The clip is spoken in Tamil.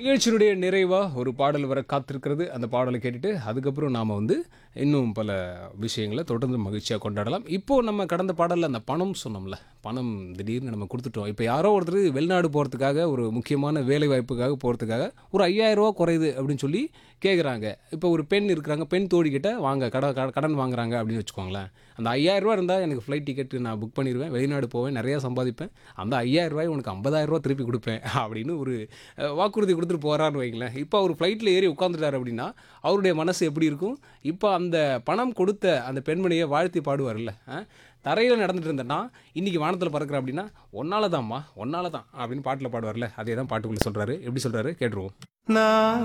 நிகழ்ச்சியினுடைய நிறைவா ஒரு பாடல் வர காத்திருக்கிறது. அந்த பாடலை கேட்டுட்டு, அதுக்கப்புறம் நாம வந்து இன்னும் பல விஷயங்கள தொடர்ந்து மகிழ்ச்சியா கொண்டாடலாம். இப்போ நம்ம கடந்த பாடல்ல அந்த பணம் சொன்னோம்ல. பணம் திடீர்னு நம்ம குடுத்துட்டோம். இப்ப யாரோ ஒருத்தர் வெளிநாடு போறதுக்காக, ஒரு முக்கியமான வேலை வாய்ப்புக்காக போறதுக்காக, ஒரு ரூ. 5000 குறையுது அப்படின்னு சொல்லி கேட்குறாங்க. இப்போ ஒரு பெண் இருக்கிறாங்க. பெண் தோழிகிட்ட வாங்க கடன் வாங்குறாங்க அப்படின்னு வச்சுக்கோங்களேன். அந்த ரூ. 5000 இருந்தா எனக்கு ஃப்ளைட் டிக்கெட் நான் புக் பண்ணிருவேன். வெளிநாடு போவேன். நிறையா சம்பாதிப்பேன். அந்த ரூ. 5000 உனக்கு ரூ. 50,000 திருப்பி குடுப்பேன் அப்படின்னு ஒரு வாக்குறுதி குடுத்துட்டு போறார்ன்னு வைங்களேன். இப்போ அவர் ஃப்ளைட்ல ஏறி உட்காந்துட்டாரு அப்படின்னா, அவருடைய மனசு எப்படி இருக்கும்? இப்போ அந்த பணம் கொடுத்த அந்த பெண்மணிய வாழ்த்தி பாடுவார்ல. தரையில நடந்துட்டு இருந்தேன்னா, இன்னைக்கு வானத்தில பறக்கிறேன் அப்படின்னா, "உன்னால தான்ம்மா, உன்னால தான்" அப்படின்னு பாட்டுல பாடுவார்ல. அதே தான் பாட்டுக்குள்ள சொல்றாரு. எப்படி சொல்றாரு கேட்டுருவோம். நான்